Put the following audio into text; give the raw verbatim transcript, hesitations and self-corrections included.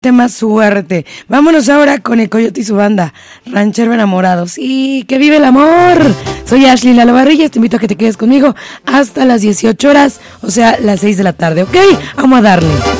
Tema suerte. Vámonos ahora con el Coyote y su banda, Ranchero Enamorados. Y que vive el amor. Soy Ashley Lalo Barrillas, te invito a que te quedes conmigo hasta las dieciocho horas, o sea, las seis de la tarde, ¿ok? Vamos a darle.